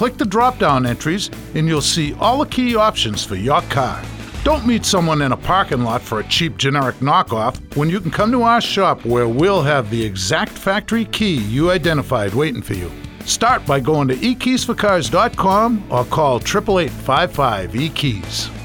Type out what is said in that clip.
Click the drop-down entries and you'll see all the key options for your car. Don't meet someone in a parking lot for a cheap generic knockoff when you can come to our shop where we'll have the exact factory key you identified waiting for you. Start by going to ekeysforcars.com or call 888-55-EKEYS.